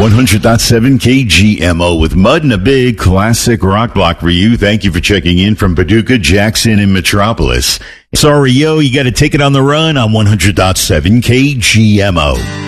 100.7 KGMO with Mud and a big classic rock block for you. Thank you for checking in from Paducah, Jackson, and Metropolis. Sorry, yo, you got to take it on the run on 100.7 KGMO.